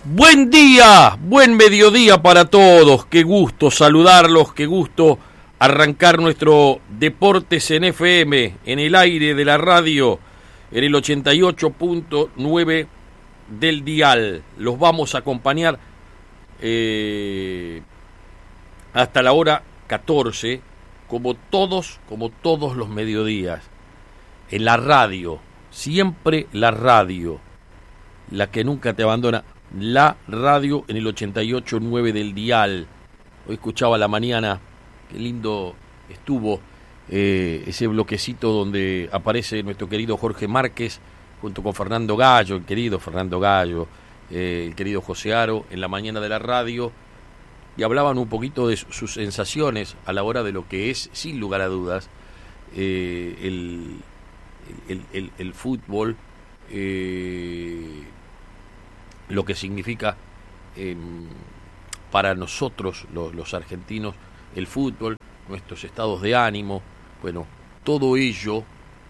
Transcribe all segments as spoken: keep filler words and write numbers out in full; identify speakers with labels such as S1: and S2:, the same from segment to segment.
S1: Buen día, buen mediodía para todos, qué gusto saludarlos, qué gusto arrancar nuestro Deportes en F M, en el aire de la radio, en el ochenta y ocho punto nueve del dial. Los vamos a acompañar eh, hasta la hora catorce, como todos, como todos los mediodías, en la radio, siempre la radio, la que nunca te abandona. La radio en el ochenta y ocho punto nueve del dial. Hoy escuchaba a la mañana, qué lindo estuvo eh, ese bloquecito donde aparece nuestro querido Jorge Márquez junto con Fernando Gallo, el querido Fernando Gallo, eh, el querido José Aro, en la mañana de la radio, y hablaban un poquito de sus sensaciones a la hora de lo que es, sin lugar a dudas, eh, el, el, el, el fútbol, eh, lo que significa eh, para nosotros los, los argentinos el fútbol, nuestros estados de ánimo, bueno, todo ello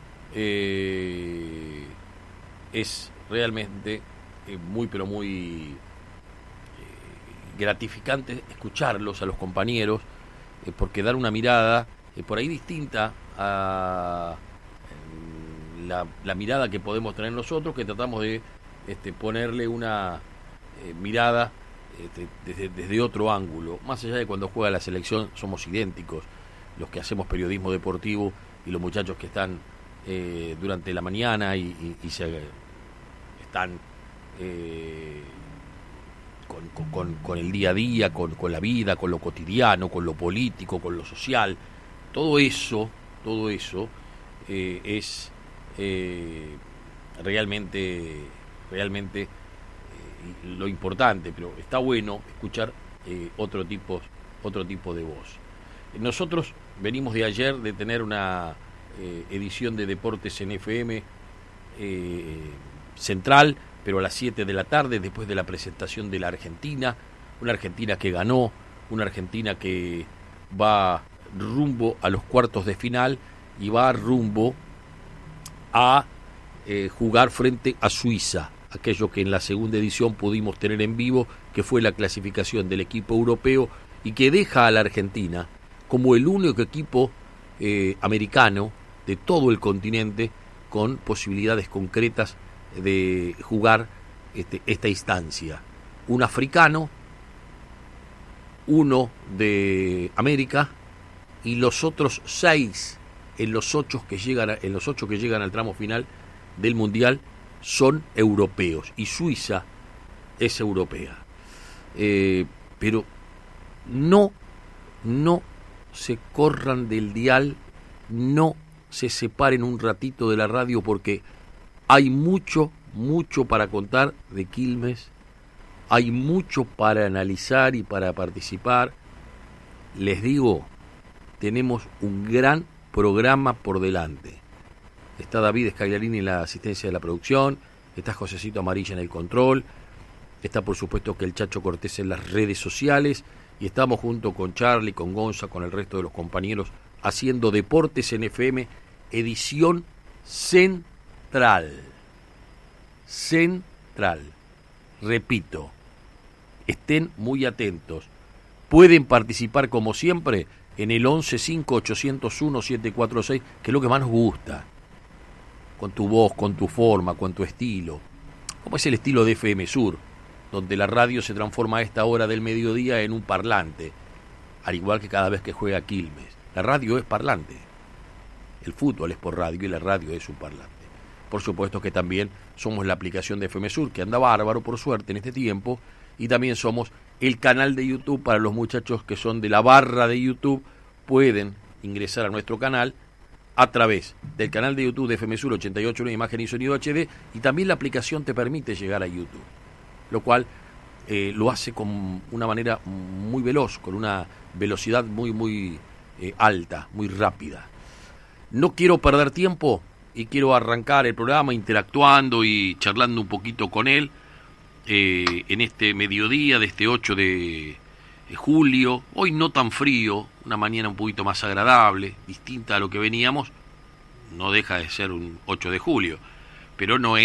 S1: eh, es realmente eh, muy pero muy eh, gratificante escucharlos a los compañeros, eh, porque dar una mirada eh, por ahí distinta a eh, la, la mirada que podemos tener nosotros, que tratamos de Este, ponerle una eh, mirada este, desde, desde otro ángulo. Más allá de cuando juega la selección, somos idénticos, los que hacemos periodismo deportivo y los muchachos que están eh, durante la mañana y, y, y se están eh, con, con, con el día a día, con, con la vida, con lo cotidiano, con lo político, con lo social. Todo eso, todo eso eh, es eh, realmente... realmente eh, lo importante, pero está bueno escuchar eh, otro tipo otro tipo de voz. Nosotros venimos de ayer de tener una eh, edición de Deportes en F M eh, central, pero a las siete de la tarde, después de la presentación de la Argentina, una Argentina que ganó, una Argentina que va rumbo a los cuartos de final y va rumbo a eh, jugar frente a Suiza, aquello que en la segunda edición pudimos tener en vivo, que fue la clasificación del equipo europeo y que deja a la Argentina como el único equipo eh, americano de todo el continente con posibilidades concretas de jugar este, esta instancia. Un africano, uno de América y los otros seis en los ocho que llegan a, en los ocho que llegan al tramo final del Mundial son europeos y Suiza es europea. Eh, pero no, no se corran del dial, no se separen un ratito de la radio porque hay mucho, mucho para contar de Quilmes, hay mucho para analizar y para participar. Les digo, tenemos un gran programa por delante. Está David Scagliarini en la asistencia de la producción, está Josecito Amarilla en el control, está por supuesto que el Chacho Cortés en las redes sociales y estamos junto con Charlie, con Gonza, con el resto de los compañeros haciendo Deportes en F M, edición central. Central. Repito, estén muy atentos. Pueden participar como siempre en el once cinco ocho cero uno siete cuatro seis, que es lo que más nos gusta. Con tu voz, con tu forma, con tu estilo. Como es el estilo de F M Sur, donde la radio se transforma a esta hora del mediodía en un parlante, al igual que cada vez que juega Quilmes. La radio es parlante. El fútbol es por radio y la radio es un parlante. Por supuesto que también somos la aplicación de F M Sur, que anda bárbaro por suerte en este tiempo, y también somos el canal de YouTube para los muchachos que son de la barra de YouTube. Pueden ingresar a nuestro canal a través del canal de YouTube de F M Sur ochenta y ocho, una imagen y sonido H D, y también la aplicación te permite llegar a YouTube, lo cual eh, lo hace con una manera muy veloz, con una velocidad muy muy eh, alta, muy rápida. No quiero perder tiempo y quiero arrancar el programa interactuando y charlando un poquito con él eh, en este mediodía de este ocho de julio, hoy no tan frío, una mañana un poquito más agradable, distinta a lo que veníamos. No deja de ser un ocho de julio, pero no es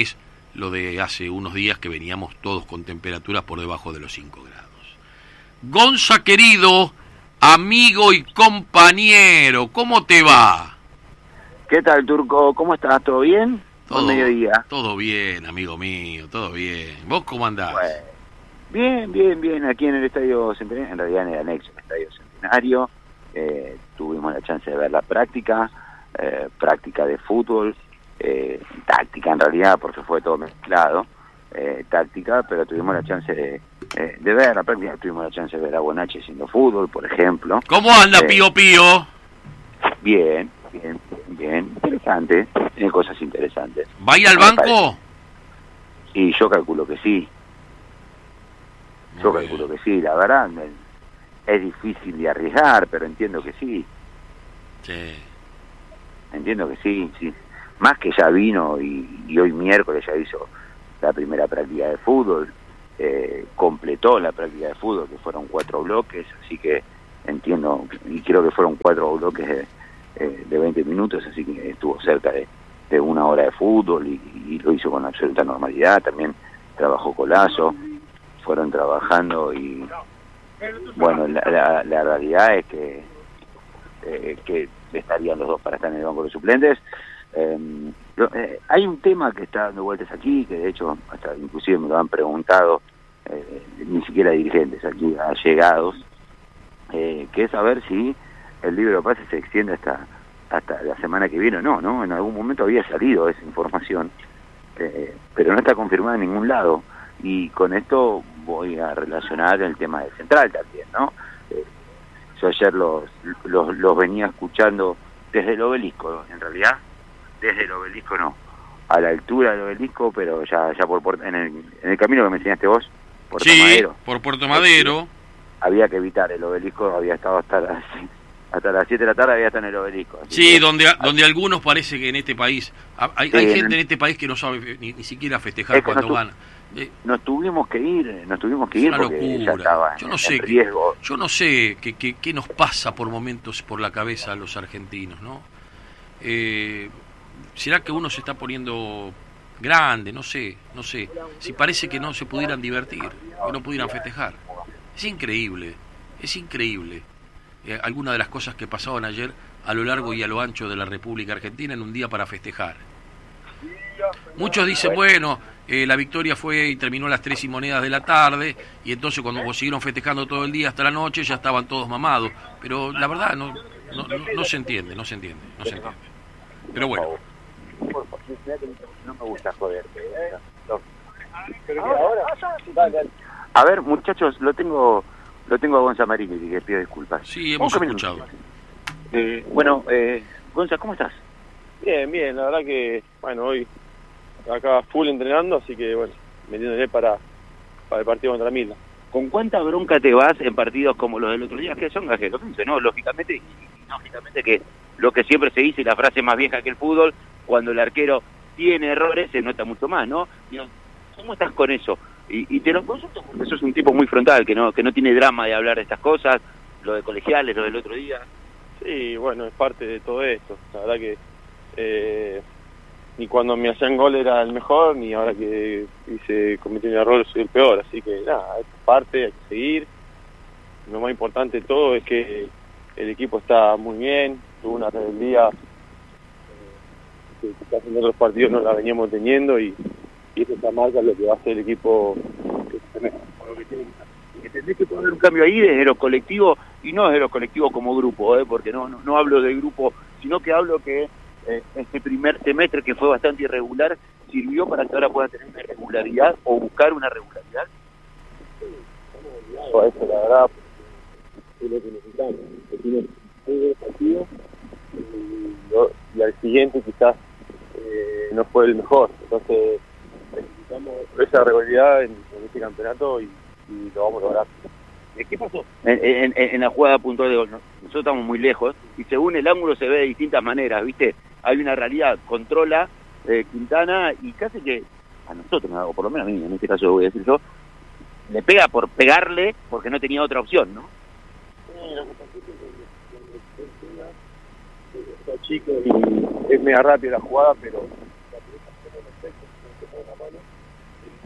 S1: lo de hace unos días que veníamos todos con temperaturas por debajo de los cinco grados. Gonza, querido, amigo y compañero, ¿cómo te va?
S2: ¿Qué tal, Turco? ¿Cómo estás? ¿Todo bien?
S1: Todo,
S2: Buen mediodía.
S1: Todo bien, amigo mío, todo bien. ¿Vos cómo andás?
S2: Bueno, bien, bien, bien. Aquí en el Estadio Centenario, en realidad en el anexo del Estadio Centenario, eh, tuvimos la chance de ver la práctica, eh, práctica de fútbol, eh, táctica en realidad, porque fue todo mezclado, eh, táctica, pero tuvimos la chance de, eh, de ver la práctica, tuvimos la chance de ver a Buonache haciendo fútbol, por ejemplo.
S1: ¿Cómo anda,
S2: eh,
S1: Pío Pío?
S2: Bien, bien, bien, interesante, tiene cosas interesantes.
S1: ¿Va a ir al banco?
S2: Sí, yo calculo que sí. Yo
S1: Muy
S2: calculo
S1: bien.
S2: que sí, la verdad es difícil de arriesgar, pero entiendo que sí,
S1: Sí.
S2: entiendo que sí, sí. Más que ya vino y, y hoy miércoles ya hizo la primera práctica de fútbol, eh, completó la práctica de fútbol, que fueron cuatro bloques, así que entiendo, y creo que fueron cuatro bloques de, eh, de veinte minutos, así que estuvo cerca de, de una hora de fútbol y, y lo hizo con absoluta normalidad. También trabajó Colazo, fueron trabajando y bueno, la, la, la realidad es que eh, que estarían los dos para estar en el banco de suplentes. Eh, lo, eh, hay un tema que está dando vueltas aquí, que de hecho hasta inclusive me lo han preguntado, eh, ni siquiera dirigentes aquí, allegados, eh, que es saber si el libro de pases se extiende hasta hasta la semana que viene o no, ¿no? En algún momento había salido esa información, eh, pero no está confirmada en ningún lado. Y con esto voy a relacionar el tema de Central también, ¿no? Eh, yo ayer los, los, los venía escuchando desde el Obelisco, en realidad, desde el Obelisco no, a la altura del Obelisco, pero ya ya por, por en, el, en el camino que me enseñaste vos, Puerto
S1: Sí,
S2: Madero.
S1: por Puerto Madero.
S2: Había que evitar el Obelisco, había estado hasta las, hasta las siete de la tarde, había estado en el Obelisco. Así
S1: Sí,
S2: que,
S1: donde donde algunos parece que en este país, hay,
S2: sí,
S1: hay
S2: en
S1: gente
S2: el,
S1: en este país que no sabe ni, ni siquiera festejar
S2: es que
S1: cuando
S2: nos,
S1: gana. Eh,
S2: nos tuvimos que ir, nos tuvimos que
S1: es
S2: ir
S1: una
S2: porque ya
S1: locura.
S2: estaba
S1: Yo
S2: en,
S1: no sé,
S2: en
S1: qué-
S2: riesgo.
S1: yo no sé qué qué- qué nos pasa por momentos por la cabeza a los argentinos, ¿no? Eh, ¿Será que uno se está poniendo grande? No sé, no sé. Si parece que no se pudieran divertir, que no pudieran festejar. Es increíble, es increíble. Eh, algunas de las cosas que pasaban ayer a lo largo y a lo ancho de la República Argentina en un día para festejar. Muchos dicen, bueno, eh, la victoria fue y terminó a las tres y monedas de la tarde, y entonces cuando siguieron festejando todo el día hasta la noche ya estaban todos mamados. Pero la verdad no, no, no, no se entiende, no se entiende, no se entiende. Pero bueno.
S2: No me gusta joder. A ver, muchachos, lo tengo lo tengo a Gonza Marini, que pido disculpas.
S1: Sí, hemos
S2: Un
S1: escuchado.
S2: minuto. Eh, bueno, eh, Gonza, ¿cómo estás?
S3: Bien, bien, la verdad que, bueno, hoy acá full entrenando, así que, bueno, metiéndole para, para el partido contra Milán.
S2: ¿Con cuánta bronca te vas en partidos como los del otro día? Que son gajeros, ¿no? Lógicamente, y lógicamente que lo que siempre se dice, y la frase más vieja que el fútbol, cuando el arquero tiene errores, se nota mucho más, ¿no? Digo, ¿cómo estás con eso? Y, y te lo consulto porque sos un tipo muy frontal, que no que no tiene drama de hablar de estas cosas, lo de colegiales, lo del otro día.
S3: Sí, bueno, es parte de todo esto. La verdad que eh, ni cuando me hacían gol era el mejor, ni ahora que hice cometí un error soy el peor. Así que nada, es parte, hay que seguir. Lo más importante de todo es que el equipo está muy bien, tuvo una rebeldía eh, que quizás en otros partidos no la veníamos teniendo y, y eso está marca lo que va a hacer el equipo que tenemos.
S2: Que tendés que poner un cambio ahí desde lo colectivo, y no desde lo colectivo como grupo, ¿eh? Porque no, no no hablo de grupo, sino que hablo que eh, este primer semestre, que fue bastante irregular, sirvió para que ahora pueda tener una regularidad o buscar una regularidad.
S3: Eso, eso, la verdad, es lo que necesitamos. Que tiene muy buen partido y, lo- y al siguiente quizás eh, no fue el mejor. Entonces necesitamos esa regularidad en, en este campeonato y, y lo vamos a lograr.
S2: ¿Qué pasó? En, en, en la jugada puntual de gol, ¿no? Nosotros estamos muy lejos y según el ángulo se ve de distintas maneras, ¿viste? Hay una realidad, controla eh, Quintana y casi que a nosotros, o por lo menos a mí, en este caso voy a decir yo, le pega por pegarle porque no tenía otra opción, ¿no?
S3: Sí, lo que pasa es que está chico y es media rápida la jugada, pero la pelota se le respeta, se le pone la mano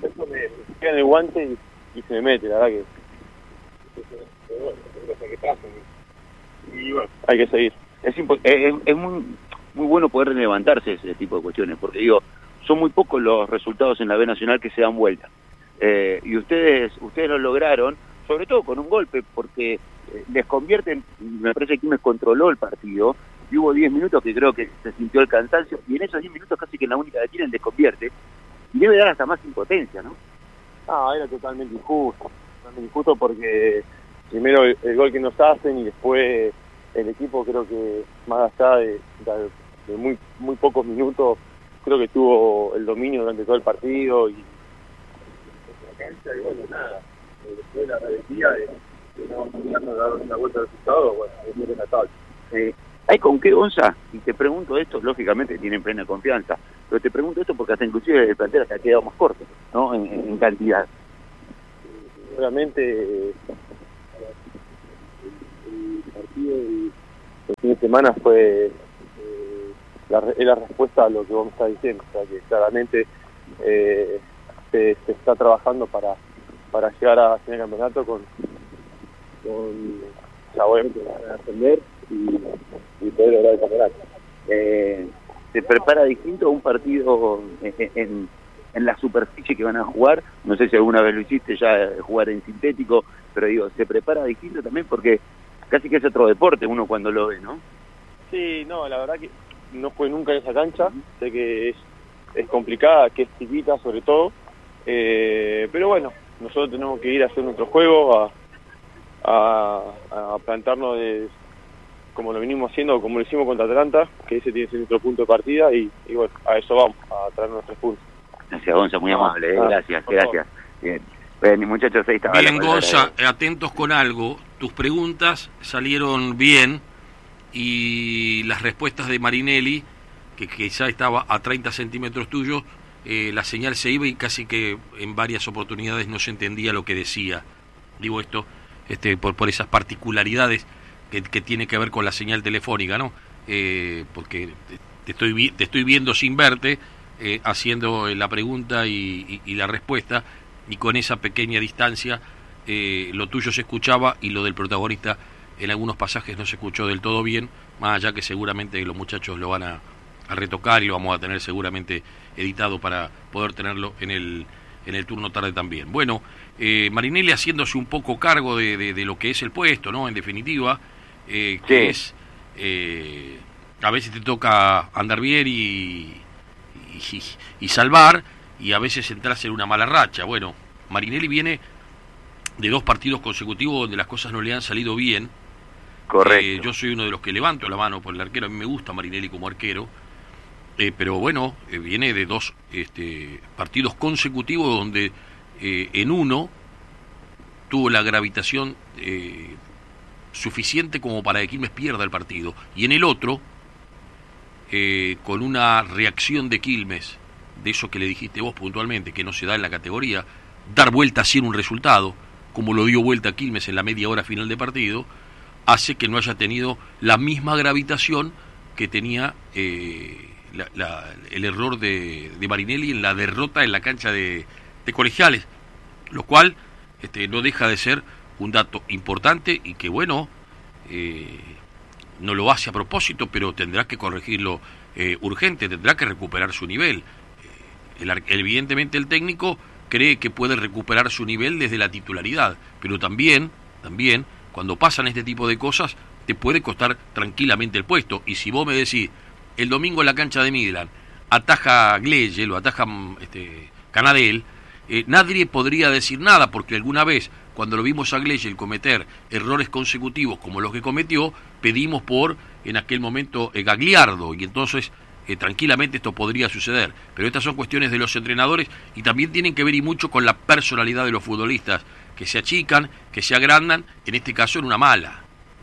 S3: eso me, me queda en el guante y, y se me mete, la verdad que, que, bueno, que pasan y, y bueno, hay que seguir.
S2: Es, es, es muy, muy bueno poder levantarse ese tipo de cuestiones, porque digo, son muy pocos los resultados en la B Nacional que se dan vuelta. Eh, y ustedes ustedes lo lograron, sobre todo con un golpe, porque eh, les convierten, me parece que Quilmes controló el partido, y hubo diez minutos que creo que se sintió el cansancio, y en esos diez minutos casi que en la única que tienen desconvierte, y debe dar hasta más impotencia, ¿no?
S3: Ah, era totalmente injusto, totalmente injusto porque primero el, el gol que nos hacen y después el equipo creo que más allá de, de, de muy muy pocos minutos, creo que tuvo el dominio durante todo el partido y la cancha y bueno, nada, después la rebeldía de, de no terminando de dar una vuelta al resultado, bueno, es muy notable.
S2: Eh, ¿Hay con qué, Gonza? Y te pregunto esto, lógicamente tienen plena confianza, pero te pregunto esto porque hasta inclusive el plantel se ha quedado más corto, ¿no? En, en cantidad.
S3: Seguramente el, el partido del fin de semana fue eh, la, es la respuesta a lo que vos me estás diciendo, o sea que claramente eh, se, se está trabajando para para llegar a final de campeonato con, con ya obviamente a ascender y, y poder lograr el campeonato.
S2: Eh, ¿Se prepara distinto un partido en, en, en la superficie que van a jugar? No sé si alguna vez lo hiciste ya, jugar en sintético, pero digo, ¿se prepara distinto también? Porque casi que es otro deporte uno cuando lo ve, ¿no?
S3: Sí, no, la verdad que no fue nunca en esa cancha, sé que es, es complicada, que es chiquita sobre todo, eh, pero bueno, nosotros tenemos que ir a hacer nuestro juego, a, a, a plantarnos de, como lo venimos haciendo, como lo hicimos contra Atlanta, que ese tiene que ser nuestro punto de partida y, y bueno, a eso vamos, a traer nuestros puntos.
S2: Gracias, Gonza, muy amable, ¿eh?
S3: Ah,
S2: gracias, gracias. Bien, bien muchachos, ahí estaba.
S1: Bien, Gonza, atentos con algo, tus preguntas salieron bien y las respuestas de Marinelli, que quizá estaba a treinta centímetros tuyos, eh, la señal se iba y casi que en varias oportunidades no se entendía lo que decía. Digo esto este por, por esas particularidades que, que tiene que ver con la señal telefónica, ¿no? Eh, porque te estoy, te estoy viendo sin verte, eh, haciendo la pregunta y, y, y la respuesta, y con esa pequeña distancia eh, lo tuyo se escuchaba y lo del protagonista en algunos pasajes no se escuchó del todo bien, más allá que seguramente los muchachos lo van a, a retocar y lo vamos a tener seguramente editado para poder tenerlo en el en el turno tarde también. Bueno, eh, Marinelli haciéndose un poco cargo de, de, de lo que es el puesto, ¿no? En definitiva, eh, que sí. es eh, a veces te toca andar bien y, y, y salvar, y a veces entras en una mala racha. Bueno, Marinelli viene de dos partidos consecutivos donde las cosas no le han salido bien.
S2: Correcto.
S1: Eh, yo soy uno de los que levanto la mano por el arquero, a mí me gusta Marinelli como arquero, eh, pero bueno, eh, viene de dos este, partidos consecutivos donde eh, en uno tuvo la gravitación eh, suficiente como para que Quilmes pierda el partido, y en el otro, eh, con una reacción de Quilmes, de eso que le dijiste vos puntualmente, que no se da en la categoría, dar vuelta así en un resultado, como lo dio vuelta Quilmes en la media hora final de partido, hace que no haya tenido la misma gravitación que tenía eh, la, la, el error de, de Marinelli en la derrota en la cancha de, de Colegiales, lo cual este, no deja de ser un dato importante y que bueno, eh, no lo hace a propósito, pero tendrá que corregirlo eh, urgente, tendrá que recuperar su nivel. Eh, el, evidentemente el técnico cree que puede recuperar su nivel desde la titularidad, pero también, también cuando pasan este tipo de cosas, te puede costar tranquilamente el puesto. Y si vos me decís, el domingo en la cancha de Midland, ataja Gleyel o ataja este, Canadel, eh, nadie podría decir nada, porque alguna vez, cuando lo vimos a Gleyel cometer errores consecutivos como los que cometió, pedimos por, en aquel momento, eh, Gagliardo, y entonces eh, tranquilamente esto podría suceder. Pero estas son cuestiones de los entrenadores y también tienen que ver y mucho con la personalidad de los futbolistas, que se achican, que se agrandan, en este caso en una mala.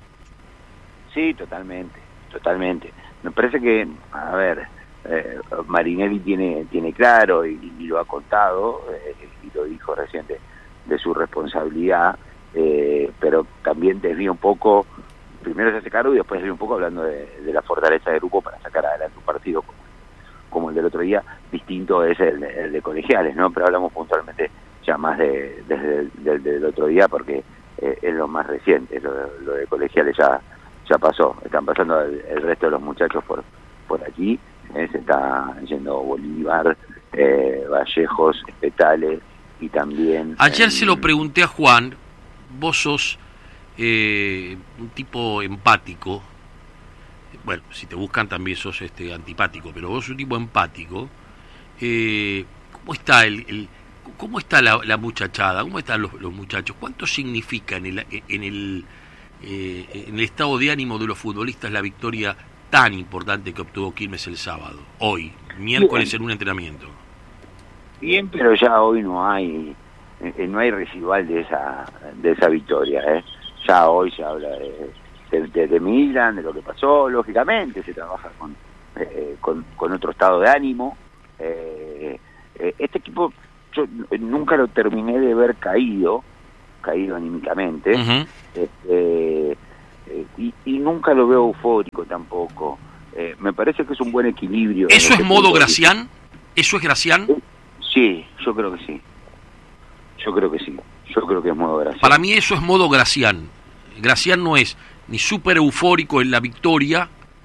S2: Sí, totalmente, totalmente. Me parece que, a ver, eh, Marinelli tiene tiene claro y, y lo ha contado, eh, y lo dijo reciente, de su responsabilidad, eh, pero también desvía un poco, primero se hace cargo y después desvía un poco hablando de, de la fortaleza del grupo para sacar adelante un partido como, como el del otro día, distinto es el, el de Colegiales, ¿no? Pero hablamos puntualmente ya más de desde el del, del otro día porque eh, es lo más reciente, lo, lo de Colegiales ya ya pasó, están pasando el, el resto de los muchachos por por aquí, eh, se está yendo Bolívar, eh, Vallejos, Espetales y también...
S1: Ayer
S2: eh,
S1: se lo pregunté a Juan, vos sos eh, un tipo empático, bueno, si te buscan también sos este antipático, pero vos sos un tipo empático, eh, ¿cómo está el... el ¿Cómo está la, la muchachada? ¿Cómo están los, los muchachos? ¿Cuánto significa en el, en, el, eh, en el estado de ánimo de los futbolistas la victoria tan importante que obtuvo Quilmes el sábado, hoy, miércoles en un entrenamiento?
S2: Bien, pero ya hoy no hay eh, no hay residual de esa de esa victoria, ¿eh? Ya hoy se habla de, de, de, de Milan, de lo que pasó, lógicamente se trabaja con eh, con, con otro estado de ánimo. Eh, eh, este equipo yo nunca lo terminé de ver caído, caído anímicamente,
S1: Uh-huh.
S2: este, eh, y, y nunca lo veo eufórico tampoco. Eh, me parece que es un buen equilibrio.
S1: ¿Eso es modo Gracián? ¿Eso es Gracián?
S2: Sí, yo creo que sí. Yo creo que sí. Yo creo que es modo Gracián.
S1: Para mí eso es modo Gracián. Gracián no es ni súper eufórico en la victoria,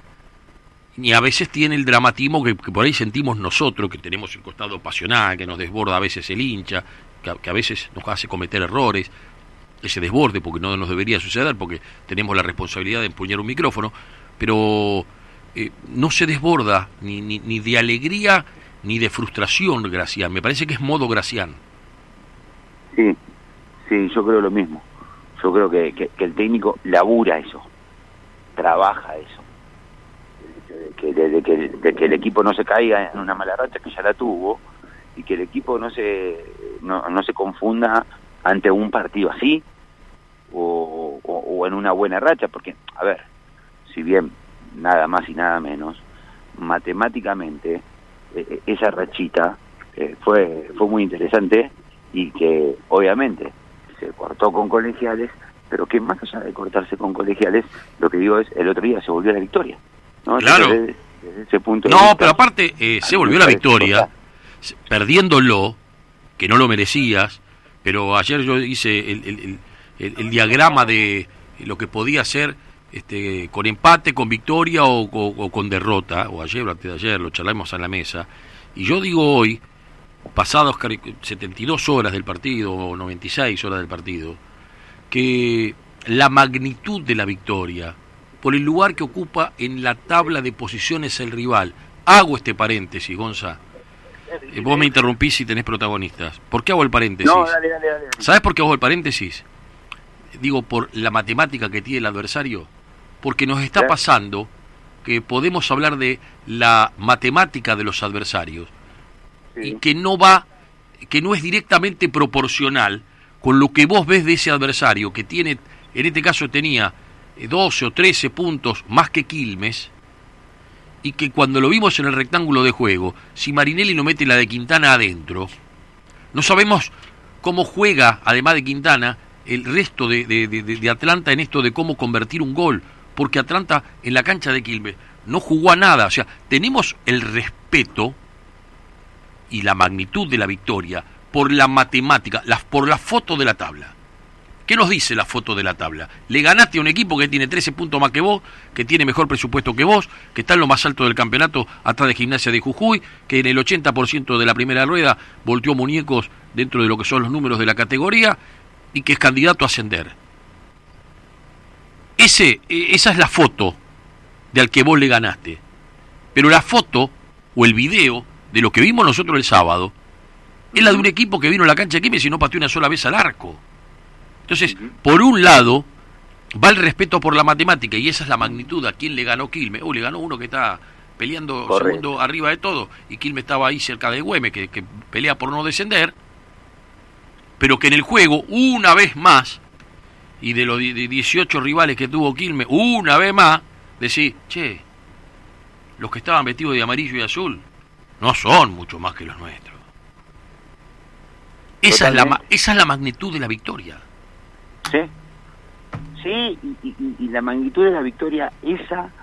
S1: ni a veces tiene el dramatismo que, que por ahí sentimos nosotros, que tenemos el costado pasional, que nos desborda a veces el hincha, que a, que a veces nos hace cometer errores, ese desborde, porque no nos debería suceder, porque tenemos la responsabilidad de empuñar un micrófono, pero eh, no se desborda ni, ni, ni de alegría ni de frustración Gracián. Me parece que es modo Gracián.
S2: Sí, sí, yo creo lo mismo. Yo creo que, que, que el técnico labura eso, trabaja eso. De que, de, que, de que el equipo no se caiga en una mala racha que ya la tuvo y que el equipo no se no, no se confunda ante un partido así o, o, o en una buena racha, porque, a ver, si bien nada más y nada menos, matemáticamente eh, esa rachita eh, fue fue muy interesante y que obviamente se cortó con Colegiales, pero que más allá de cortarse con Colegiales, lo que digo es, el otro día se volvió a la victoria, ¿no?
S1: Claro.
S2: Desde, desde ese punto de
S1: No,
S2: vista,
S1: pero aparte eh, se volvió la victoria, perdiéndolo, que no lo merecías, pero ayer yo hice el, el, el, el diagrama de lo que podía ser este, con empate, con victoria o, o, o con derrota, o ayer o antes de ayer, lo charlamos en la mesa, y yo digo hoy, pasados setenta y dos horas del partido, o noventa y seis horas del partido, que la magnitud de la victoria, por el lugar que ocupa en la tabla de posiciones el rival, hago este paréntesis, Gonza, eh, vos me interrumpís si tenés protagonistas. ¿Por qué hago el paréntesis?
S2: No, dale, dale, dale.
S1: ¿Sabés por qué hago el paréntesis? Digo, por la matemática que tiene el adversario, porque nos está
S2: ¿Eh?
S1: pasando que podemos hablar de la matemática de los adversarios,
S2: Sí.
S1: y que no va, que no es directamente proporcional con lo que vos ves de ese adversario, que tiene, en este caso tenía doce o trece puntos más que Quilmes, y que cuando lo vimos en el rectángulo de juego, si Marinelli no mete la de Quintana adentro, no sabemos cómo juega, además de Quintana, el resto de, de, de, de Atlanta en esto de cómo convertir un gol, porque Atlanta en la cancha de Quilmes no jugó a nada. O sea, tenemos el respeto y la magnitud de la victoria por la matemática, la, por la foto de la tabla. ¿Qué nos dice la foto de la tabla? Le ganaste a un equipo que tiene trece puntos más que vos, que tiene mejor presupuesto que vos, que está en lo más alto del campeonato atrás de Gimnasia de Jujuy, que en el ochenta por ciento de la primera rueda volteó muñecos dentro de lo que son los números de la categoría y que es candidato a ascender. Ese, esa es la foto de al que vos le ganaste. Pero la foto o el video de lo que vimos nosotros el sábado es la de un equipo que vino a la cancha de Quilmes y no pateó una sola vez al arco. Entonces, por un lado, va el respeto por la matemática, y esa es la magnitud a quién le ganó Quilmes. Oh, le ganó uno que está peleando
S2: Correcto.
S1: segundo arriba de todo, y Quilmes estaba ahí cerca de Güemes, que, que pelea por no descender, pero que en el juego, una vez más, y de los dieciocho rivales que tuvo Quilmes, una vez más, decís, che, los que estaban vestidos de amarillo y azul no son mucho más que los nuestros. Esa es, la, esa es la magnitud de la victoria.
S2: Sí, sí, y, y, y la magnitud de la victoria esa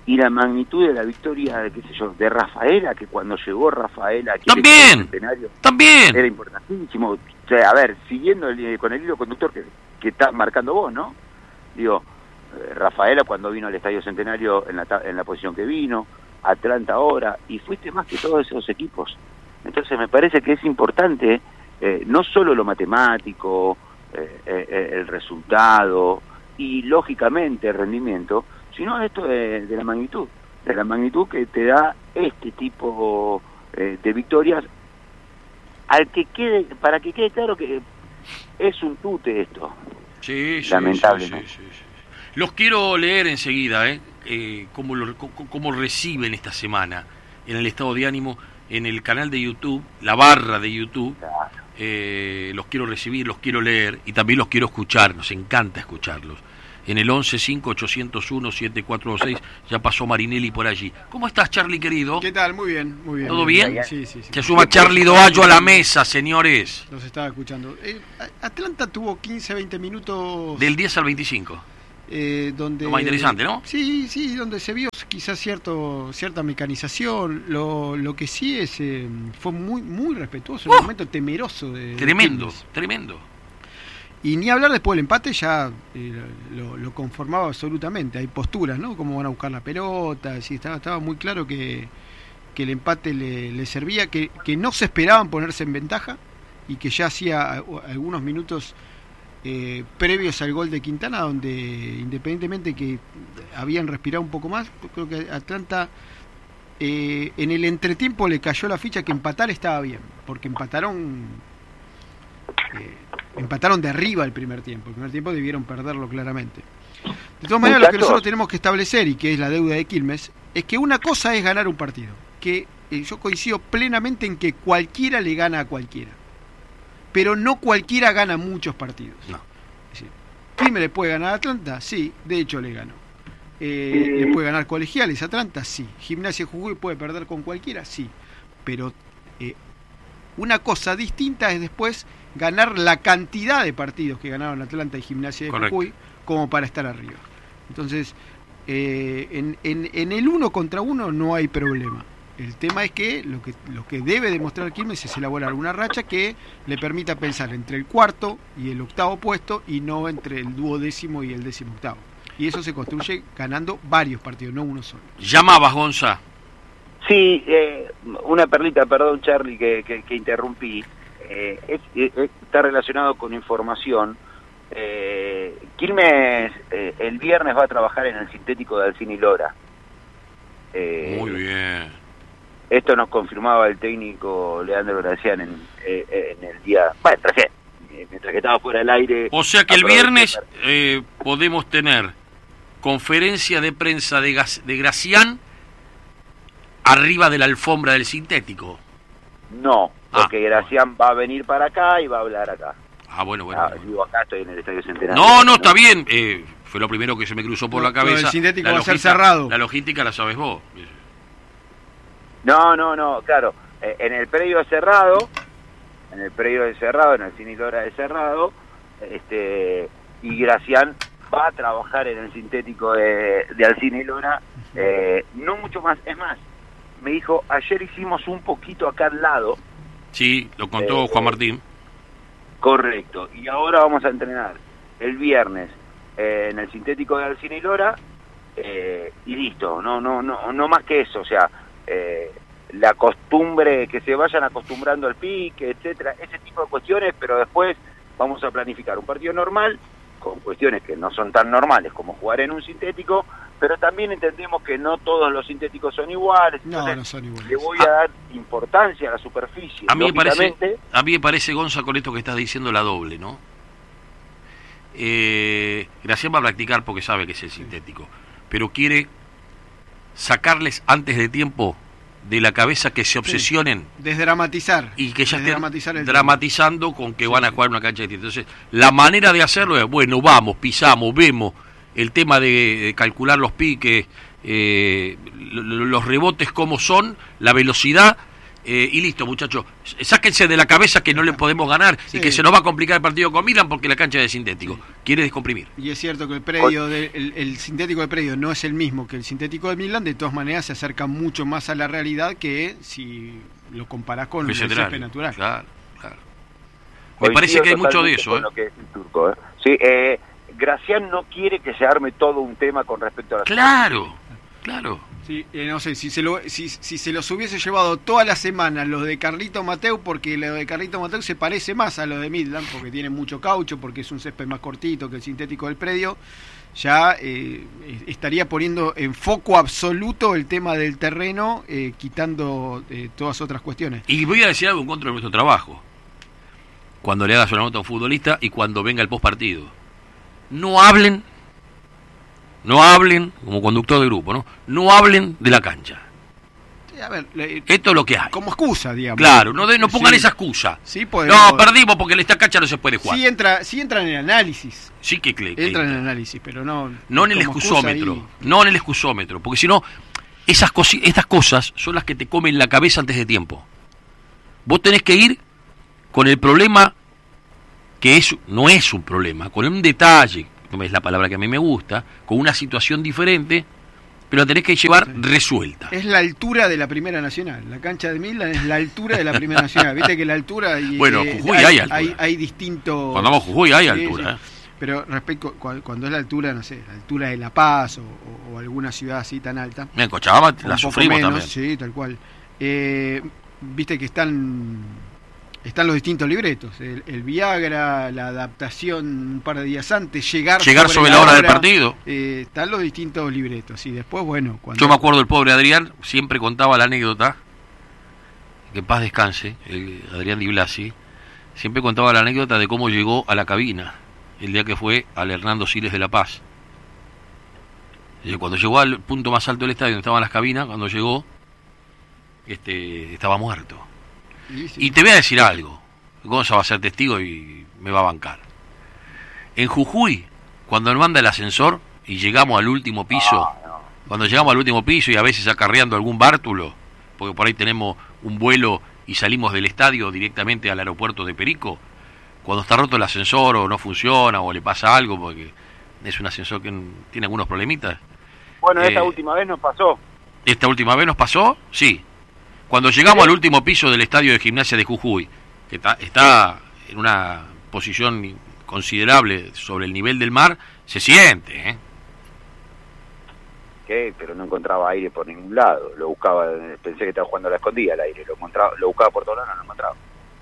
S2: y la magnitud de la victoria, qué sé yo, de Rafaela, que cuando llegó Rafaela aquí
S1: también,
S2: al Centenario,
S1: también
S2: era importantísimo. O sea, a ver, siguiendo el, con el hilo conductor que, que está marcando vos, ¿no? Digo, eh, Rafaela cuando vino al Estadio Centenario en la, en la posición que vino, Atlanta ahora, y fuiste más que todos esos equipos. Entonces me parece que es importante, eh, no solo lo matemático, eh, eh, el resultado y lógicamente el rendimiento, sino esto de, de la magnitud, de la magnitud que te da este tipo eh, de victorias, al que quede, para que quede claro que es un tute esto.
S1: Sí, sí,
S2: lamentablemente.
S1: Sí, sí, sí, sí. Los quiero leer enseguida, ¿eh? eh cómo, lo, cómo, cómo reciben esta semana en el estado de ánimo, en el canal de YouTube, la barra de YouTube. Claro. Eh, los quiero recibir, los quiero leer y también los quiero escuchar, nos encanta escucharlos. En el once cinco ochocientos uno siete cuatro dos seis ya pasó Marinelli por allí. ¿Cómo estás, Charlie, querido?
S4: ¿Qué tal? Muy bien, muy bien.
S1: ¿Todo bien?
S4: bien? Sí, sí, sí.
S1: Se suma Charlie Doallo a la mesa, señores.
S4: Los estaba escuchando. Eh, Atlanta tuvo quince, veinte minutos...
S1: Del diez al veinticinco.
S4: Eh, donde,
S1: lo más interesante, ¿no?
S4: Sí, sí, donde se vio quizás cierto cierta mecanización. Lo, lo que sí es eh, fue muy muy respetuoso, ¡oh! Un momento temeroso de
S1: tremendo,
S4: de
S1: tremendo.
S4: Y ni hablar después del empate, ya eh, lo, lo conformaba absolutamente. Hay posturas, ¿no? Cómo van a buscar la pelota. Sí, estaba, estaba muy claro que, que el empate le, le servía, que, que no se esperaban ponerse en ventaja y que ya hacía algunos minutos eh, previos al gol de Quintana, donde independientemente que habían respirado un poco más, creo que Atlanta eh, en el entretiempo le cayó la ficha que empatar estaba bien, porque empataron... Eh, empataron de arriba el primer tiempo. El primer tiempo debieron perderlo claramente. De todas maneras, lo que nosotros tenemos que establecer, y que es la deuda de Quilmes, es que una cosa es ganar un partido, que eh, yo coincido plenamente en que cualquiera le gana a cualquiera, pero no cualquiera gana muchos partidos. No. Es decir, ¿Quilmes le puede ganar a Atlanta? Sí, de hecho le ganó. Eh, ¿Le puede ganar Colegiales a Atlanta? Sí. ¿Gimnasia de Jujuy puede perder con cualquiera? Sí. Pero eh, una cosa distinta es después ganar la cantidad de partidos que ganaron Atlanta y Gimnasia de
S1: Correcto.
S4: Jujuy como para estar arriba. Entonces, eh, en, en, en el uno contra uno no hay problema. El tema es que lo que lo que debe demostrar Quilmes es elaborar una racha que le permita pensar entre el cuarto y el octavo puesto y no entre el duodécimo y el décimo octavo. Y eso se construye ganando varios partidos, no uno solo.
S1: Llamabas, Gonza.
S2: Sí, eh, una perlita, perdón, Charlie, que, que, que interrumpí. Eh, es, es, está relacionado con información. Eh, Quilmes eh, el viernes va a trabajar en el sintético de Alcine y Lora. Eh,
S1: Muy bien.
S2: Esto nos confirmaba el técnico Leandro Gracián en, eh, en el día... Bueno, recién, eh, mientras que estaba fuera del aire...
S1: O sea que el viernes eh, podemos tener conferencia de prensa de, Gas, de Gracián arriba de la alfombra del sintético.
S2: No, porque ah, Gracián va a venir para acá y va a hablar acá.
S1: Ah, bueno, bueno.
S2: Ah,
S1: bueno.
S2: Digo, acá estoy en el Estadio Centenario.
S1: No, no, está bien. Eh, fue lo primero que se me cruzó por
S4: no,
S1: la cabeza.
S4: El sintético la va a ser cerrado.
S1: La logística la sabes vos.
S2: No, no, no, claro. Eh, en el predio cerrado, en el predio de cerrado, en el Cine Lora de cerrado, este, y Gracián va a trabajar en el sintético de, de Alcine y Lora, eh, no mucho más. Es más, me dijo, ayer hicimos un poquito acá al lado.
S1: Sí, lo contó eh, Juan Martín.
S2: Correcto, y ahora vamos a entrenar el viernes eh, en el sintético de Alcine y Lora, eh, y listo, no, no, no, no más que eso, o sea, eh, la costumbre, que se vayan acostumbrando al pique, etcétera, ese tipo de cuestiones, pero después vamos a planificar un partido normal, con cuestiones que no son tan normales como jugar en un sintético, pero también entendemos que no todos los sintéticos son iguales.
S4: No, no son iguales.
S2: Le voy a dar importancia a la superficie.
S1: A mí me parece, a mí me parece, Gonza, con esto que estás diciendo, la doble, ¿no? Eh, Gracián va a practicar porque sabe que es el sintético, pero quiere sacarles antes de tiempo de la cabeza que se obsesionen.
S4: Sí, desdramatizar.
S1: Y que ya
S4: estén
S1: el dramatizando tiempo. Con que sí, van a jugar una cancha distinta. Entonces, la manera de hacerlo es, bueno, vamos, pisamos, vemos el tema de, de calcular los piques, eh, los rebotes cómo son, la velocidad, Eh, y listo, muchachos, sáquense de la cabeza que no le podemos ganar sí. y que se nos va a complicar el partido con Milan porque la cancha es de sintético. Sí. Quiere descomprimir.
S4: Y es cierto que el predio, de, el, el sintético del predio no es el mismo que el sintético de Milan, de todas maneras se acerca mucho más a la realidad que si lo comparás con el césped natural.
S1: Claro, claro. Me Hoy parece que hay mucho de eso. ¿eh?
S2: Lo que es el turco, ¿eh? Sí, eh, Gracián no quiere que se arme todo un tema con respecto a la...
S1: Claro, claro.
S4: Sí, eh, no sé, si se, lo, si, si se los hubiese llevado toda la semana los de Carlito Mateu, porque lo de Carlito Mateu se parece más a lo de Midland, porque tiene mucho caucho, porque es un césped más cortito que el sintético del predio, ya eh, estaría poniendo en foco absoluto el tema del terreno, eh, quitando eh, todas otras cuestiones.
S1: Y voy a decir algo en contra de nuestro trabajo, cuando le hagas una nota a un futbolista y cuando venga el postpartido. No hablen... No hablen, como conductor de grupo, ¿no? No hablen de la cancha.
S4: Sí, a ver, le,
S1: esto es lo que hay.
S4: Como excusa, digamos.
S1: Claro, no, de, no pongan sí. esa excusa.
S4: Sí, podemos,
S1: no, perdimos porque en esta cancha no se puede jugar.
S4: Sí entra, sí entra en el análisis.
S1: Sí que, que
S4: entra, entra en el análisis, pero no...
S1: No en el excusómetro, y... no en el excusómetro, porque si no, esas cosi- estas cosas son las que te comen la cabeza antes de tiempo. Vos tenés que ir con el problema que es no es un problema, con un detalle, es la palabra que a mí me gusta, con una situación diferente, pero la tenés que llevar sí. resuelta.
S4: Es la altura de la Primera Nacional. La cancha de Midland es la altura de la Primera Nacional. Viste que la altura... Y,
S1: bueno,
S4: eh,
S1: Jujuy
S4: hay,
S1: hay altura.
S4: Hay, hay distintos...
S1: Cuando vamos a Jujuy hay altura. Sí, sí.
S4: ¿eh? Pero respecto, cuando es la altura, no sé, la altura de La Paz o, o, o alguna ciudad así tan alta...
S1: En Cochabamba la sufrimos menos, también.
S4: Sí, tal cual. Eh, viste que están... Están los distintos libretos, el, el Viagra, la adaptación un par de días antes, llegar,
S1: llegar sobre, sobre la hora, hora del partido.
S4: Eh, están los distintos libretos y después, bueno... cuando
S1: Yo me acuerdo, el pobre Adrián siempre contaba la anécdota, que en paz descanse, el Adrián Di Blasi, siempre contaba la anécdota de cómo llegó a la cabina el día que fue al Hernando Siles de La Paz. Y cuando llegó al punto más alto del estadio, donde estaban las cabinas, cuando llegó, este estaba muerto. Sí, sí. Y te voy a decir algo, Gonza va a ser testigo y me va a bancar. En Jujuy, cuando nos manda el ascensor y llegamos al último piso, ah, no. cuando llegamos al último piso y a veces acarreando algún bártulo, porque por ahí tenemos un vuelo y salimos del estadio directamente al aeropuerto de Perico, cuando está roto el ascensor o no funciona o le pasa algo, porque es un ascensor que tiene algunos problemitas.
S2: Bueno,
S1: eh,
S2: esta última vez nos pasó.
S1: ¿Esta última vez nos pasó? Sí. Cuando llegamos al último piso del estadio de Gimnasia de Jujuy, que está, está en una posición considerable sobre el nivel del mar, se siente, ¿eh?
S2: ¿Qué? Pero no encontraba aire por ningún lado. Lo buscaba, pensé que estaba jugando a la escondida el aire. Lo encontraba, lo buscaba por todos lados, no lo encontraba.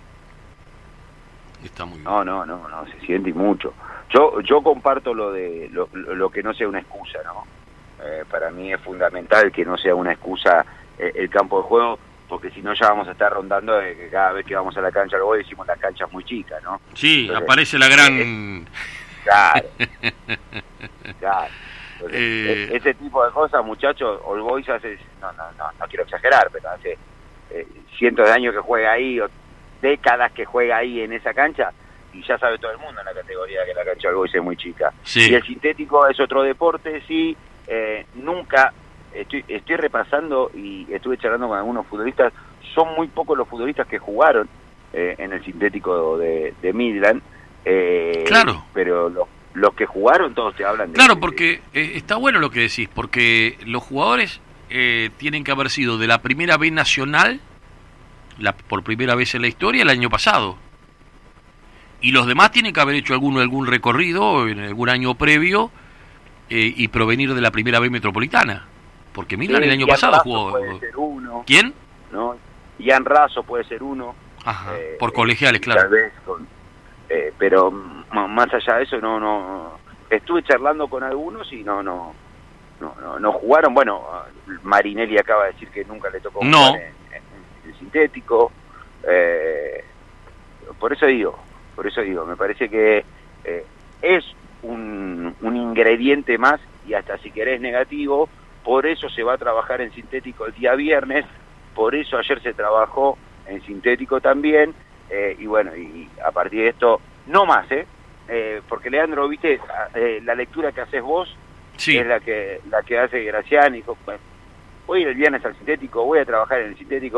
S1: Está muy bien.
S2: No, no, no, no, se siente mucho. Yo yo comparto lo de lo, lo que no sea una excusa, ¿no? Eh, para mí es fundamental que no sea una excusa eh, el campo de juego, porque si no ya vamos a estar rondando de que cada vez que vamos a la cancha luego decimos la cancha es muy chica, ¿no?
S1: Sí, entonces, aparece la gran...
S2: Eh, claro, claro. Entonces, eh... ese tipo de cosas, muchachos, All Boys hace, no, no, no, no quiero exagerar, pero hace eh, cientos de años que juega ahí, o décadas que juega ahí en esa cancha, y ya sabe todo el mundo en la categoría que la cancha All Boys es muy chica.
S1: Sí.
S2: Y el sintético es otro deporte, sí, eh, nunca... Estoy, estoy repasando y estuve charlando con algunos futbolistas. Son muy pocos los futbolistas que jugaron eh, en el sintético de, de Midland. Eh,
S1: claro.
S2: Pero los, los que jugaron todos te hablan de...
S1: Claro,
S2: de,
S1: porque eh, está bueno lo que decís, porque los jugadores eh, tienen que haber sido de la primera B nacional, la, por primera vez en la historia, el año pasado. Y los demás tienen que haber hecho algún, algún recorrido en algún año previo eh, y provenir de la primera B metropolitana. Porque Milan sí, el año
S2: Ian
S1: pasado
S2: Razo
S1: jugó...
S2: puede ser uno.
S1: ¿Quién?
S2: ¿No? Ian Razo puede ser uno.
S1: Ajá,
S2: eh,
S1: por colegiales, claro.
S2: Tal vez con, eh, pero m- más allá de eso, no, no... Estuve charlando con algunos y no, no, no, no, no jugaron. Bueno, Marinelli acaba de decir que nunca le tocó
S1: no.
S2: jugar en, en el sintético. Eh, por eso digo, por eso digo, me parece que eh, es un, un ingrediente más, y hasta si querés negativo. Por eso se va a trabajar en sintético el día viernes, por eso ayer se trabajó en sintético también, eh, y bueno, y a partir de esto, no más, ¿eh? eh porque Leandro, viste, eh, la lectura que haces vos,
S1: sí.
S2: es la que la que hace Gracián, y dijo, bueno, voy a ir el viernes al sintético, voy a trabajar en el sintético,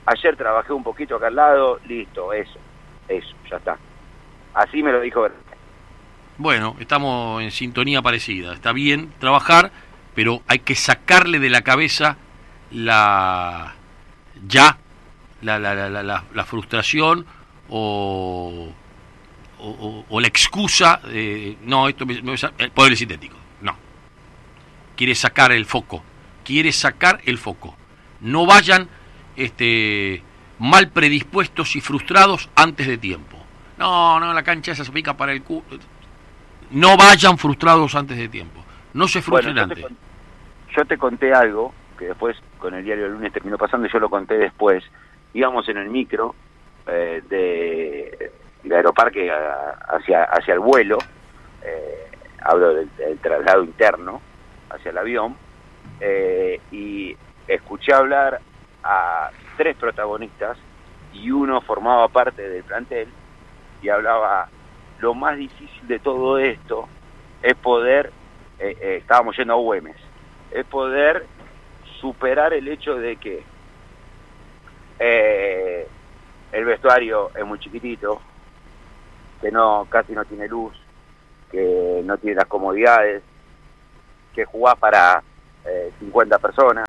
S2: ayer trabajé un poquito acá al lado, listo, eso, eso, ya está. Así me lo dijo Bernet.
S1: Bueno, estamos en sintonía parecida. Está bien trabajar, pero hay que sacarle de la cabeza la ya la la la, la, la frustración o, o, o la excusa de no, esto me, me, el poder sintético. No. Quiere sacar el foco. Quiere sacar el foco. No vayan este mal predispuestos y frustrados antes de tiempo. No, no, la cancha esa se pica para el culo. No vayan frustrados antes de tiempo. No se frustren
S2: bueno, yo
S1: antes.
S2: Te, yo te conté algo que después con el diario del lunes terminó pasando y yo lo conté después. Íbamos en el micro eh, de, de Aeroparque a, hacia hacia el vuelo. Eh, hablo del, del traslado interno hacia el avión. Eh, y escuché hablar a tres protagonistas y uno formaba parte del plantel y hablaba... Lo más difícil de todo esto es poder, eh, eh, estábamos yendo a Güemes, es poder superar el hecho de que eh, el vestuario es muy chiquitito, que no casi no tiene luz, que no tiene las comodidades, que jugás para eh, cincuenta personas,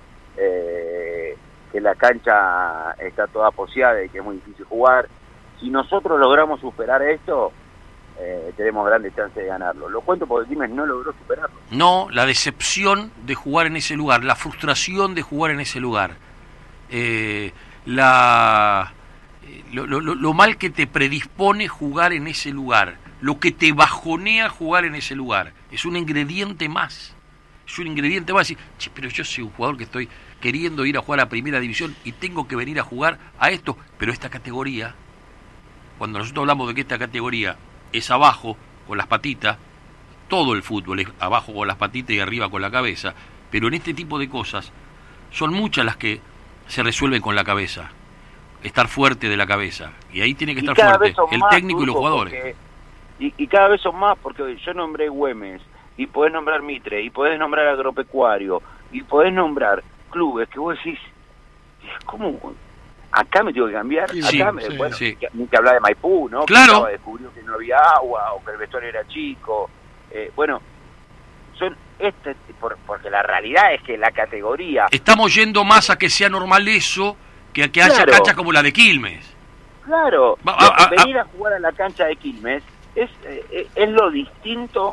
S2: eh, que la cancha está toda poseada y que es muy difícil jugar. Si nosotros logramos superar esto, eh, tenemos grandes chances de ganarlo. Lo cuento porque Quilmes no logró superarlo.
S1: No, la decepción de jugar en ese lugar, la frustración de jugar en ese lugar, eh, la lo, lo, lo mal que te predispone jugar en ese lugar, lo que te bajonea jugar en ese lugar, es un ingrediente más. Es un ingrediente más. Decir, che, pero yo soy un jugador que estoy queriendo ir a jugar a Primera División y tengo que venir a jugar a esto, pero esta categoría... Cuando nosotros hablamos de que esta categoría es abajo con las patitas, todo el fútbol es abajo con las patitas y arriba con la cabeza, pero en este tipo de cosas son muchas las que se resuelven con la cabeza, estar fuerte de la cabeza, y ahí tiene que estar fuerte el técnico y los jugadores.
S2: Porque, y, y cada vez son más, porque yo nombré Güemes, y podés nombrar Mitre, y podés nombrar Agropecuario, y podés nombrar clubes que vos decís, ¿cómo...? Acá me tengo que cambiar,
S1: sí,
S2: acá me,
S1: sí,
S2: bueno,
S1: sí.
S2: ni que hablar de Maipú, ¿no?
S1: Claro.
S2: Que descubrió que no había agua, o que el vestuario era chico, eh, bueno, son este, por, porque la realidad es que la categoría...
S1: Estamos yendo más a que sea normal eso, que a que haya
S2: claro.
S1: canchas como la de Quilmes.
S2: Claro,
S1: Va, a, a,
S2: venir a jugar a la cancha de Quilmes es, eh, es lo distinto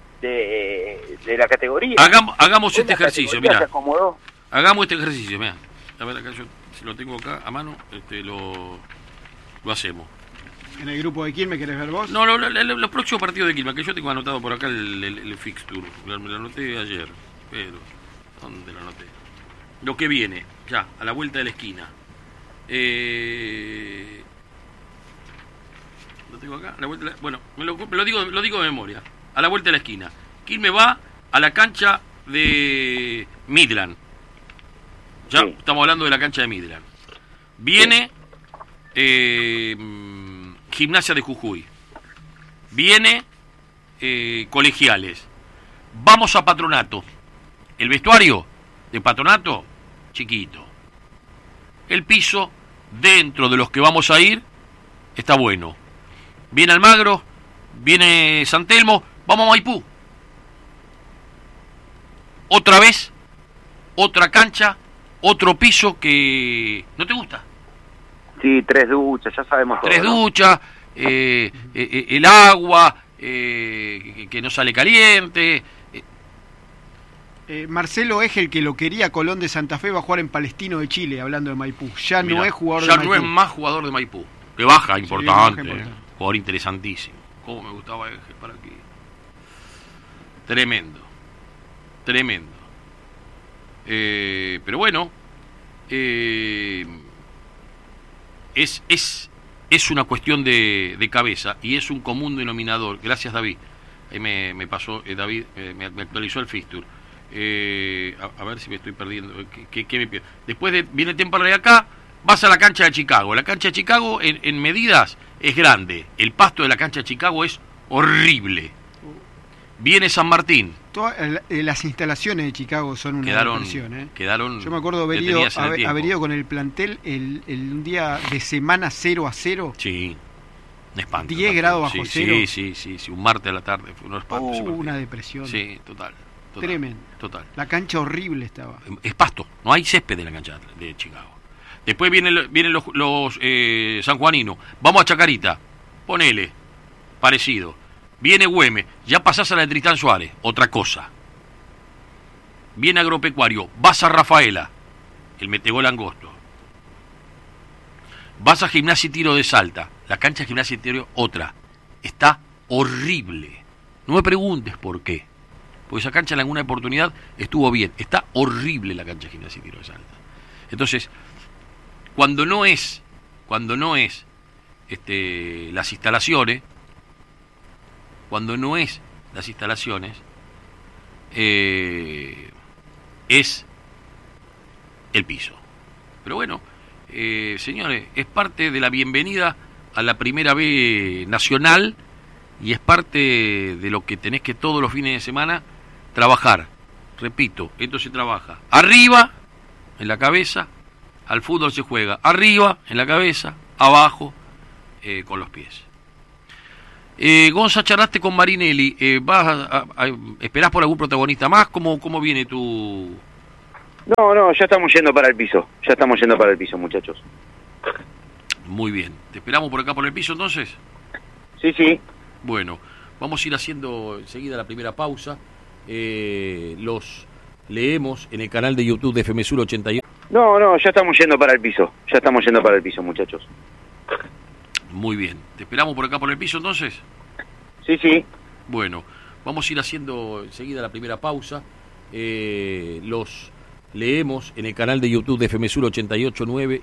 S2: de, de la categoría.
S1: Hagamos, hagamos
S2: es
S1: este ejercicio, mira. Hagamos este ejercicio, mira. A ver, acá yo... Si lo tengo acá a mano, este, lo, lo hacemos.
S4: ¿En el grupo de Quilmes querés ver vos?
S1: No, lo, lo, lo, los próximos partidos de Quilmes, que yo tengo anotado por acá el, el, el fixture. Me lo anoté ayer, pero... ¿Dónde lo anoté? Lo que viene, ya, a la vuelta de la esquina. Eh... Lo tengo acá, a la vuelta de la, bueno, me lo, me lo, digo, lo digo de memoria. A la vuelta de la esquina. Quilmes va a la cancha de Midland. Ya sí. Estamos hablando de la cancha de Midland. Viene eh, Gimnasia de Jujuy. Viene eh, Colegiales. Vamos a Patronato. El vestuario de Patronato, chiquito. El piso, dentro de los que vamos a ir, está bueno. Viene Almagro, viene San Telmo, vamos a Maipú. Otra vez, otra cancha, otro piso que no te gusta.
S2: Sí, tres duchas, ya sabemos todo.
S1: Tres
S2: ¿no?
S1: duchas, eh, eh, el agua, eh, que, que no sale caliente. Eh.
S4: Eh, Marcelo es el que lo quería Colón de Santa Fe, va a jugar en Palestino de Chile, hablando de Maipú. Ya Mirá, no es jugador
S1: ya
S4: de Maipú.
S1: Ya no es más jugador de Maipú. Que baja,
S4: sí,
S1: importante.
S4: baja importante.
S1: Jugador interesantísimo. Cómo me gustaba Eje para aquí. Tremendo. Tremendo. Eh, pero bueno, eh, es, es, es una cuestión de, de cabeza y es un común denominador. Gracias, David. Ahí me, me pasó, eh, David, eh, me, me actualizó el fixture. Eh, a, a ver si me estoy perdiendo. ¿Qué, qué, qué me pierdo? Después de, viene Temperley acá, vas a la cancha de Chicago. La cancha de Chicago, en, en medidas, es grande. El pasto de la cancha de Chicago es horrible. Viene San Martín.
S4: Todas eh, las instalaciones de Chicago son una
S1: Quedaron,
S4: impresión, ¿eh?
S1: quedaron
S4: Yo me acuerdo haber ido, haber, haber ido con el plantel el, el un día de semana cero a cero.
S1: Sí, un espanto.
S4: diez grados bajo
S1: sí,
S4: cero.
S1: Sí, sí, sí, sí, un martes a la tarde. Fue un espanto.
S4: Oh, una depresión.
S1: Sí, total. total
S4: Tremendo.
S1: Total.
S4: La cancha horrible estaba.
S1: Es pasto, no hay césped en la cancha de Chicago. Después vienen, vienen los, los eh, sanjuaninos. Vamos a Chacarita, ponele, parecido. Viene Güemes, ya pasás a la de Tristán Suárez, otra cosa. Viene Agropecuario, vas a Rafaela, el metegol angosto. Vas a Gimnasia y Tiro de Salta, la cancha de Gimnasia y Tiro, otra. Está horrible. No me preguntes por qué. Porque esa cancha en alguna oportunidad estuvo bien. Está horrible la cancha de Gimnasia y Tiro de Salta. Entonces, cuando no es, cuando no es este, las instalaciones, cuando no es las instalaciones, eh, es el piso. Pero bueno, eh, señores, es parte de la bienvenida a la Primera B Nacional y es parte de lo que tenés que todos los fines de semana trabajar. Repito, esto se trabaja arriba, en la cabeza, al fútbol se juega arriba, en la cabeza, abajo, eh, con los pies. Eh, Gonza, charlaste con Marinelli, eh, ¿vas a, a, a, ¿esperás por algún protagonista más? ¿Cómo, cómo viene tu...?
S2: No, no, ya estamos yendo para el piso, ya estamos yendo para el piso, muchachos.
S1: Muy bien, ¿te esperamos por acá por el piso entonces?
S2: Sí, sí.
S1: Bueno, vamos a ir haciendo enseguida la primera pausa, eh, los leemos en el canal de YouTube de F M Sur ochenta y uno.
S2: No, no, ya estamos yendo para el piso, ya estamos yendo para el piso, muchachos.
S1: Muy bien, ¿te esperamos por acá por el piso entonces?
S2: Sí, sí.
S1: Bueno, vamos a ir haciendo enseguida la primera pausa, eh, los leemos en el canal de YouTube de F M Sur ochenta y ocho punto nueve.